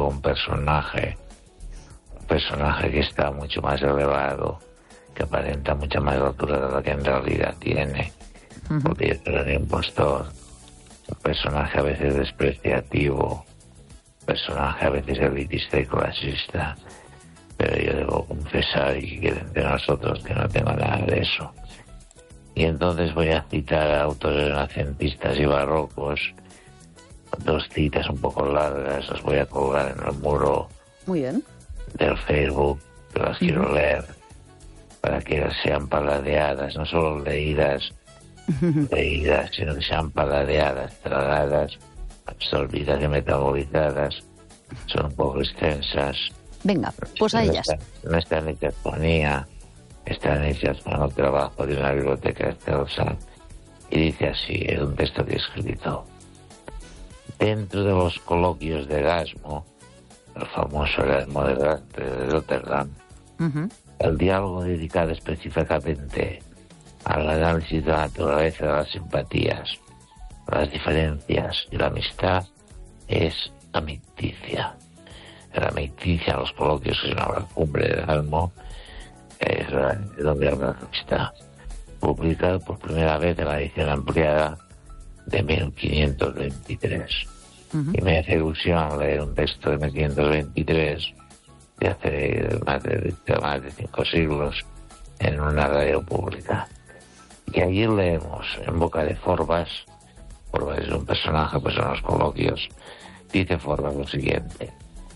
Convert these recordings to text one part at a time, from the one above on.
luego un personaje que está mucho más elevado, que aparenta mucha más altura de la que en realidad tiene, porque es un impostor, un personaje a veces despreciativo, un personaje a veces elitista y clasista, pero yo debo confesar y que entre nosotros que no tengo nada de eso. Y entonces voy a citar a autores renacentistas y barrocos, dos citas un poco largas, las voy a colgar en el muro. Muy bien. Del Facebook, que las quiero leer, para que sean paladeadas, no solo leídas, sino que sean paladeadas, tragadas, absorbidas y metabolizadas. Son un poco extensas. Venga, pues a ellas. No están hechas por mía, están hechas con el trabajo de una biblioteca excelsa. Y dice así, es un texto que he escrito. Dentro de los coloquios de Erasmo, el famoso Erasmo de Rotterdam, el diálogo dedicado específicamente al análisis de la naturaleza de las simpatías, las diferencias y la amistad es amicticia. La amicticia, los coloquios, que es una cumbre de Erasmo, es donde habla de amistad, publicado por primera vez en la edición ampliada de 1523. Y me hace ilusión leer un texto de 1523 de hace más de 5 siglos en una radio pública. Y allí leemos en boca de Forbas es un personaje, pues en los coloquios, dice Forbas lo siguiente.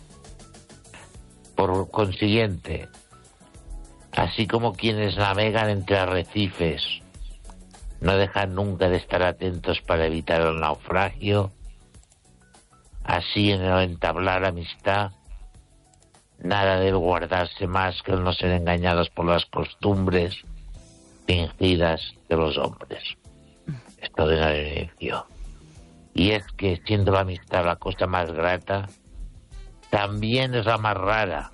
Por consiguiente, así como quienes navegan entre arrecifes no dejan nunca de estar atentos para evitar el naufragio, así en el entablar amistad, nada debe guardarse más que el no ser engañados por las costumbres fingidas de los hombres. Extraordinario inicio. Y es que, siendo la amistad la cosa más grata, también es la más rara,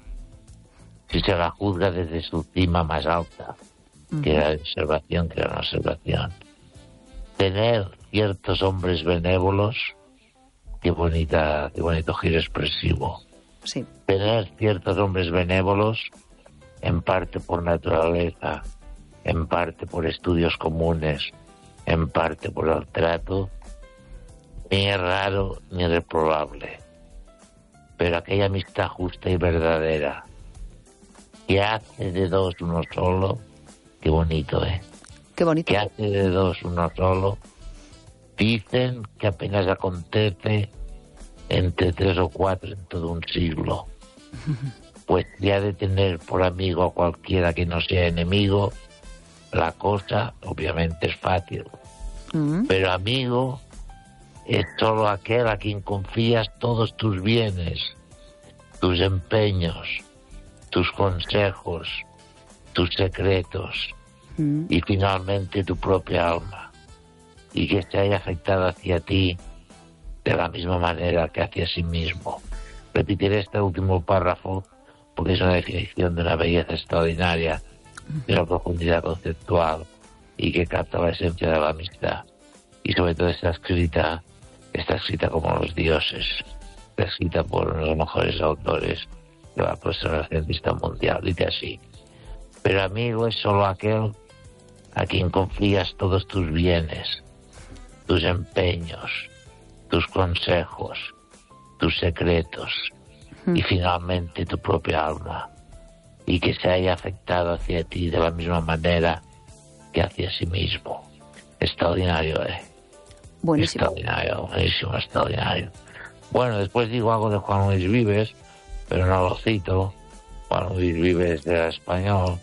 si se la juzga desde su cima más alta, que la observación, que la observación. Tener ciertos hombres benévolos, qué bonito giro expresivo. Sí. Tener ciertos hombres benévolos, en parte por naturaleza, en parte por estudios comunes, en parte por el trato, ni es raro ni reprobable. Pero aquella amistad justa y verdadera, que hace de dos uno solo, qué bonito, ¿eh? Qué bonito. Que hace de dos uno solo, dicen que apenas acontece entre 3 o 4 en todo un siglo. Pues ya de tener por amigo a cualquiera que no sea enemigo, la cosa obviamente es fácil. Pero amigo es solo aquel a quien confías todos tus bienes, tus empeños, tus consejos, tus secretos y finalmente tu propia alma, y que se haya afectado hacia ti de la misma manera que hacia sí mismo. Repetiré este último párrafo porque es una definición de una belleza extraordinaria, de una profundidad conceptual y que capta la esencia de la amistad. Y sobre todo está escrita como los dioses, está escrita por uno de los mejores autores de la poesía renacentista mundial. Dice así: pero amigo es solo aquel a quien confías todos tus bienes, tus empeños, tus consejos, tus secretos y finalmente tu propia alma, y que se haya afectado hacia ti de la misma manera que hacia sí mismo. Extraordinario, Buenísimo. Extraordinario, buenísimo, extraordinario. Bueno, después digo algo de Juan Luis Vives, pero no lo cito. Juan Luis Vives era español,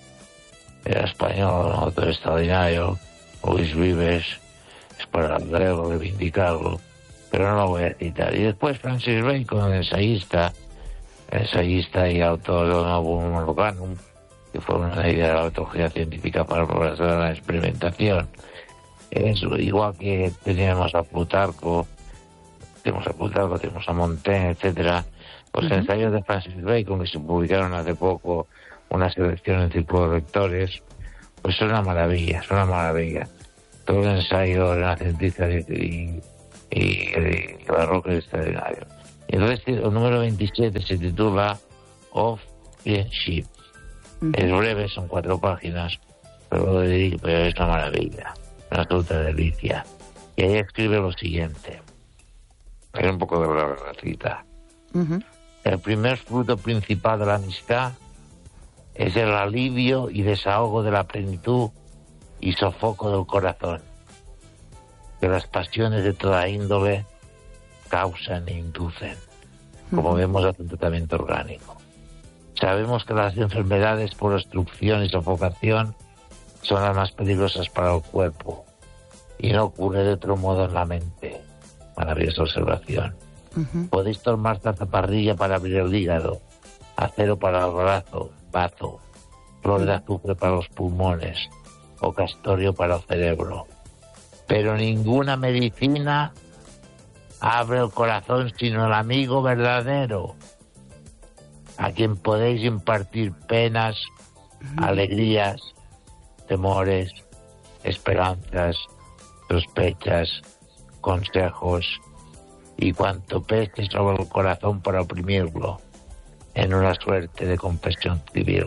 otro extraordinario. Luis Vives es para luego reivindicarlo, pero no lo voy a citar. Y después Francis Bacon, ensayista y autor de Novum Organum, que fue una idea de la metodología científica para progresar la experimentación. Es igual que teníamos a Plutarco, tenemos a Montaigne, etcétera. Los ensayos de Francis Bacon, que se publicaron hace poco, una selección en Círculo de Lectores, pues son una maravilla. Todo el ensayo renacentista y barroco es extraordinario. Entonces, el número 27 se titula Of Friendship. Es breve, son 4 páginas, pero es una maravilla, una absoluta delicia. Y ahí escribe lo siguiente. Es un poco de la cita. El primer fruto principal de la amistad es el alivio y desahogo de la plenitud y sofoco del corazón, que las pasiones de toda índole causan e inducen, como vemos en el tratamiento orgánico. Sabemos que las enfermedades por obstrucción y sofocación son las más peligrosas para el cuerpo y no ocurre de otro modo en la mente. Maravillosa observación. Podéis tomar zaparrilla para abrir el hígado, acero para el bazo, flor de azufre para los pulmones o castorio para el cerebro. Pero ninguna medicina abre el corazón sino el amigo verdadero, a quien podéis impartir penas, alegrías, temores, esperanzas, sospechas, consejos y cuanto pese sobre el corazón para oprimirlo en una suerte de confesión civil.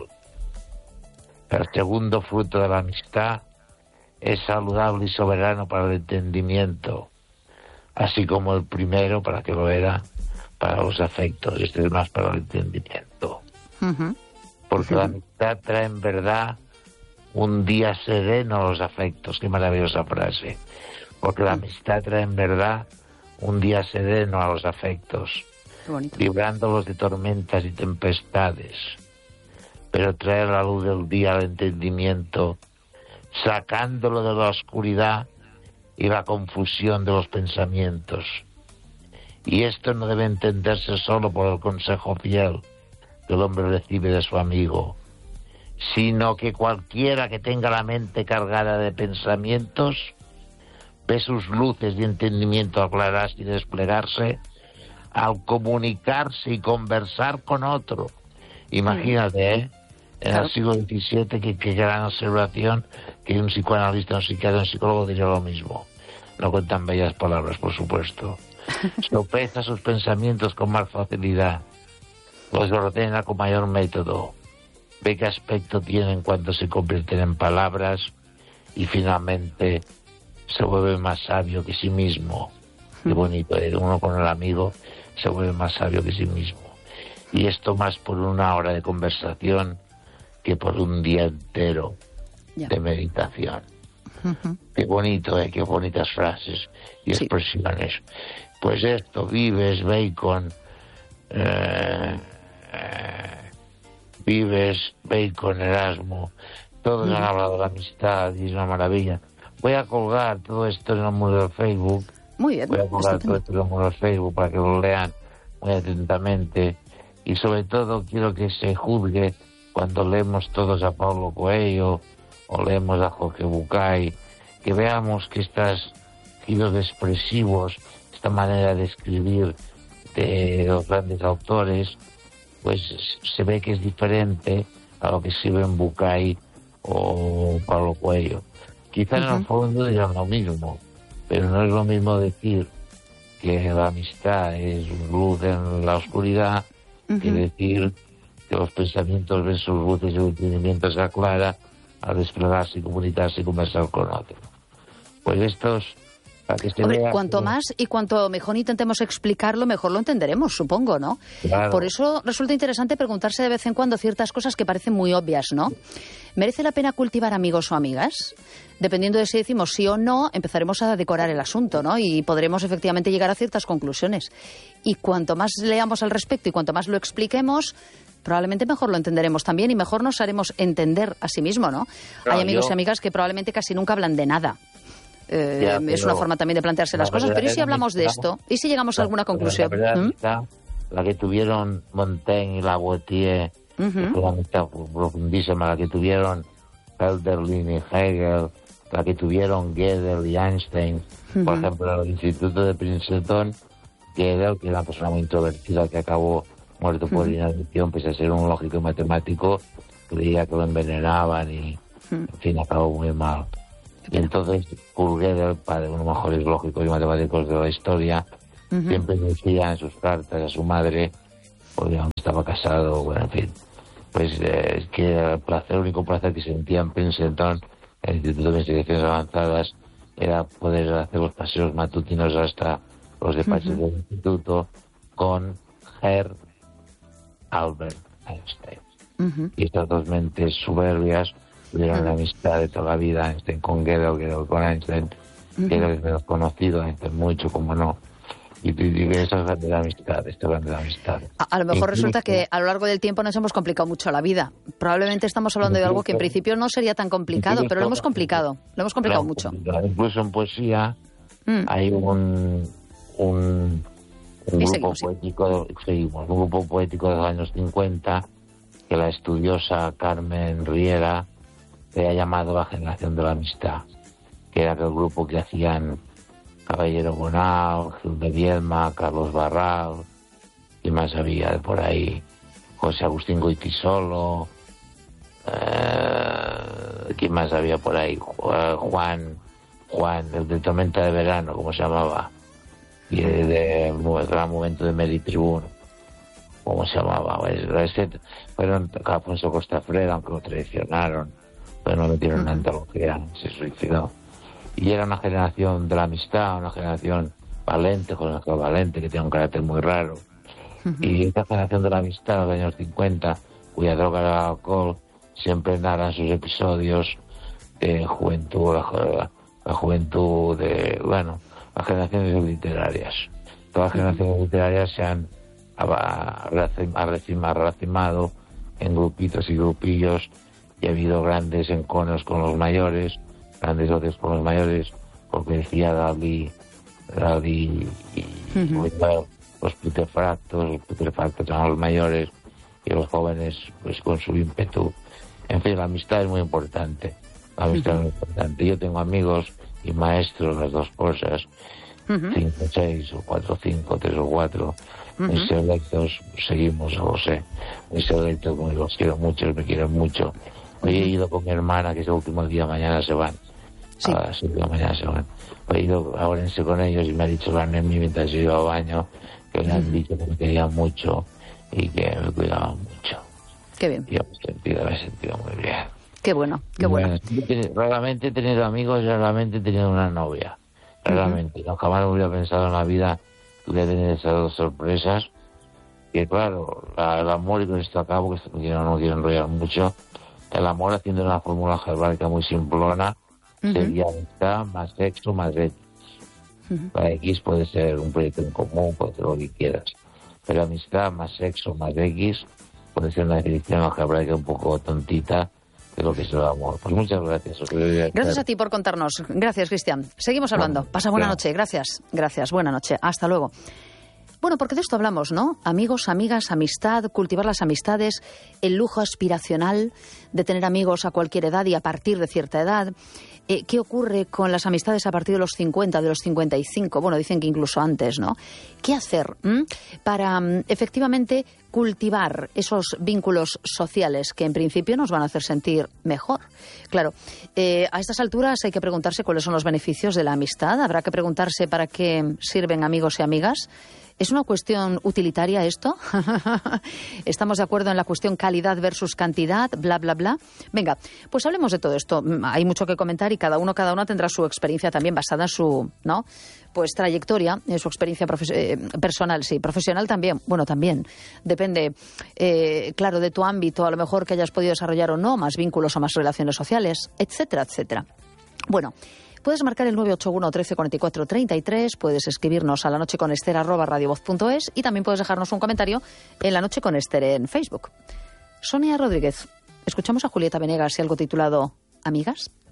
El segundo fruto de la amistad es saludable y soberano para el entendimiento, así como el primero, para que lo era, para los afectos. Este es más para el entendimiento. Porque la amistad trae en verdad un día sereno a los afectos. Qué maravillosa frase. Porque la amistad trae en verdad un día sereno a los afectos, librándolos de tormentas y tempestades, pero trae la luz del día al entendimiento, sacándolo de la oscuridad y la confusión de los pensamientos. Y esto no debe entenderse solo por el consejo fiel que el hombre recibe de su amigo, sino que cualquiera que tenga la mente cargada de pensamientos ve sus luces de entendimiento aclararse y desplegarse al comunicarse y conversar con otro. Imagínate, en el siglo XVII, qué gran observación, que un psicoanalista, un psiquiatra, un psicólogo diría lo mismo. No con tan bellas palabras, por supuesto. Sopesa sus pensamientos con más facilidad, los ordena con mayor método, ve qué aspecto tienen cuando se convierten en palabras y finalmente se vuelve más sabio que sí mismo. Qué bonito, uno con el amigo se vuelve más sabio que sí mismo. Y esto más por una hora de conversación que por un día entero de meditación. Qué bonito, qué bonitas frases y expresiones. Pues esto, Vives, Bacon, Erasmo, todos han hablado de la amistad y es una maravilla. Voy a colgar todo esto en el muro del Facebook. Muy bien. Voy a colgar todo esto en el muro del Facebook para que lo lean muy atentamente. Y sobre todo quiero que se juzgue cuando leemos todos a Paulo Coelho o leemos a Jorge Bucay, que veamos que estos giros expresivos, esta manera de escribir de los grandes autores, pues se ve que es diferente a lo que escriben Bucay o Paulo Coelho. Quizás en el fondo digan lo mismo, pero no es lo mismo decir que la amistad es luz en la oscuridad que decir que los pensamientos ven sus luces y el entendimiento se aclara al desplegarse, comunicarse y conversar con otro. Pues estos, para que se Hombre, vea... cuanto más y cuanto mejor intentemos explicarlo, mejor lo entenderemos, supongo, ¿no? Claro. Por eso resulta interesante preguntarse de vez en cuando ciertas cosas que parecen muy obvias, ¿no? ¿Merece la pena cultivar amigos o amigas? Dependiendo de si decimos sí o no, empezaremos a decorar el asunto, ¿no? Y podremos efectivamente llegar a ciertas conclusiones. Y cuanto más leamos al respecto y cuanto más lo expliquemos, probablemente mejor lo entenderemos también y mejor nos haremos entender a sí mismo, ¿no? Hay amigos y amigas que probablemente casi nunca hablan de nada. Es una forma también de plantearse las cosas, pero ¿y si hablamos de esto? ¿Y si llegamos a alguna conclusión? La que tuvieron Montaigne y Lavoisier, fue una amistad profundísima, la que tuvieron Hölderlin y Hegel, la que tuvieron Gödel y Einstein. Por ejemplo, en el Instituto de Princeton, Gödel, que era una persona muy introvertida que acabó muerto por inanición, pese a ser un lógico y matemático, creía que lo envenenaban y, en fin, acabó muy mal. Y entonces, Kurt Gödel, uno de los mejores lógicos y matemáticos de la historia, Siempre decía en sus cartas a su madre, porque aún estaba casado, bueno, en fin, pues que el único placer que sentía en Princeton, en el Instituto de Investigaciones Avanzadas, era poder hacer los paseos matutinos hasta los despachos del instituto con Herr Albert Einstein. Y estas dos mentes soberbias tuvieron una amistad de toda la vida, Einstein con Gödel, Gödel con Einstein, que era desconocido, Einstein mucho, como no. Y esa es grande amistad, esta grande amistad. A lo mejor resulta que a lo largo del tiempo nos hemos complicado mucho la vida. Probablemente estamos hablando de algo que en principio no sería tan complicado, pero lo hemos complicado mucho. Incluso en poesía hay un grupo poético de los años 50 que la estudiosa Carmen Riera le ha llamado la generación de la amistad, que era aquel grupo que hacían Caballero Bonao, Gil de Viedma, Carlos Barral, y más había de por ahí, José Agustín Goytisolo, ¿quién más había por ahí? Juan, el de Tormenta de Verano, ¿cómo se llamaba? Y el gran momento de Mary Tribune, ¿cómo se llamaba? Fueron Alfonso Costafreda, aunque lo traicionaron, pero no metieron en la antología, se suicidó. Y era una generación de la amistad, una generación valente, que tenía un carácter muy raro. Y esta generación de la amistad, en los años 50, cuya droga era el alcohol, siempre narran sus episodios de juventud, la juventud de, bueno, las generaciones literarias. Todas las generaciones literarias se han racimado en grupitos y grupillos, y ha habido grandes enconos con los mayores, grandes odios con los mayores, porque decía Dalí y los putrefactos eran los mayores, y los jóvenes pues con su ímpetu. En fin, la amistad es muy importante. Yo tengo amigos y maestros, las dos cosas, 5, 6 o 4, 5, 3 o 4. Mis selectos, seguimos, no lo sé. Mis selectos, los quiero mucho, me quieren mucho. Hoy he ido con mi hermana, que es el último día, mañana se van. Sí. A las 7 de la mañana se van. He ido a Orense con ellos y me ha dicho la Nemi mientras yo iba al baño que me han dicho que me querían mucho y que me cuidaban mucho. Qué bien. Yo me he sentido muy bien. Qué bueno, qué bueno. Raramente he tenido amigos, raramente he tenido una novia. Raramente. No, jamás me hubiera pensado en la vida que hubiera tenido esas dos sorpresas. Que claro, el amor, y con esto acabo, que no quiero enrollar mucho, el amor, haciendo una fórmula algebraica muy simplona, sería amistad más sexo más X. Para X puede ser un proyecto en común, puede ser lo que quieras. Pero amistad más sexo más X puede ser una definición algebraica un poco tontita de lo que es el amor. Pues muchas gracias. Gracias a ti por contarnos. Gracias, Cristian. Seguimos hablando. Pasa buena noche. Gracias. Buena noche. Hasta luego. Bueno, porque de esto hablamos, ¿no? Amigos, amigas, amistad, cultivar las amistades, el lujo aspiracional de tener amigos a cualquier edad y a partir de cierta edad. ¿Qué ocurre con las amistades a partir de los 50, de los 55? Bueno, dicen que incluso antes, ¿no? ¿Qué hacer para efectivamente cultivar esos vínculos sociales que en principio nos van a hacer sentir mejor? Claro, a estas alturas hay que preguntarse cuáles son los beneficios de la amistad. Habrá que preguntarse para qué sirven amigos y amigas. ¿Es una cuestión utilitaria esto? ¿Estamos de acuerdo en la cuestión calidad versus cantidad? Bla, bla, bla. Venga, pues hablemos de todo esto. Hay mucho que comentar y cada una tendrá su experiencia también basada en su, ¿no? Pues trayectoria, en su experiencia personal, sí. Profesional también. Bueno, también. Depende, claro, de tu ámbito, a lo mejor que hayas podido desarrollar o no más vínculos o más relaciones sociales, etcétera, etcétera. Bueno, puedes marcar el 981 13 44 33, puedes escribirnos a lanocheconester@radiovoz.es y también puedes dejarnos un comentario en La Noche con Ester en Facebook. Sonia Rodríguez, escuchamos a Julieta Venegas y algo titulado Amigas.